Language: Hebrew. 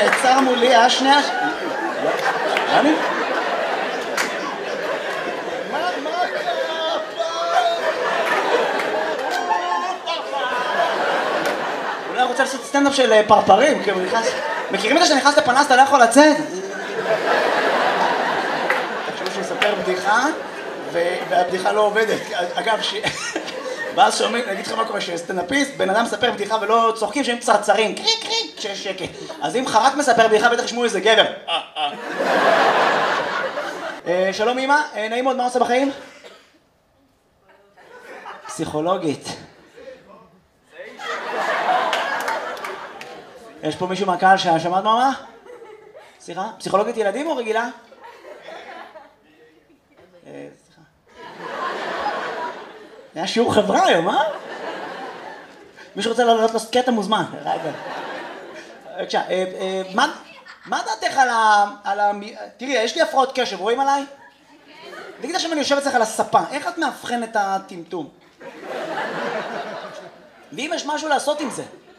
נעצר מולי, שנייה... אני? מה קרה אולי רוצה לעשות סטנדאפ של פרפרים, כאילו נכנס... מכירים את זה שנכנס לפנס, אתה לא יכול לצאת? תחשבו שיספר בדיחה, והבדיחה לא עובדת. אגב, ואז שומעים, אני אגיד לך מה קורה, שסטנדאפיסט, בן אדם מספר בדיחה ולא צוחקים שהם צרצרים, קריק קריק, כשיש שקט. אז אם חרק מספר בדיחה, בטח ישמעו איזה גבר. שלום אמא, נעים מאוד, מה עושה בחיים? פסיכולוגית. יש פה מישהו מהקהל ששמעת מה? סליחה? פסיכולוגית ילדים או רגילה? סליחה. היה שיעור חברה היום, אה? מישהו רוצה לעלות קטע מוזמן. בבקשה, מה דעתך על ה... תראי, יש לי הפרעות קשב, רואים עליי? תגיד עכשיו אני יושב אצלך על הספה, איך את מאבחן את הטמטום? ואם יש משהו לעשות עם זה?